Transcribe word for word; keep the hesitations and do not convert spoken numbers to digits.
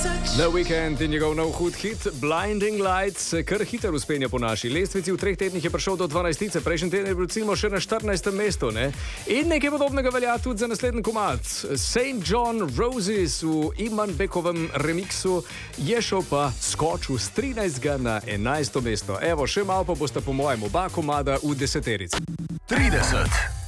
The Weeknd in njegov nov hud hit Blinding Lights kar hiter uspenja po naši lestvici. V treh tednih je prišel do dvanajstice, prejšnji teden je bil recimo še na štirinajstem mestu. Ne? In nekaj podobnega velja tudi za naslednji komad. Saint John Roses v Imanbekovem remiksu je šel pa skočil z trinajstega na enajsto mesto. Evo, še malo pa bosta po mojem oba komada v deseterici. trideset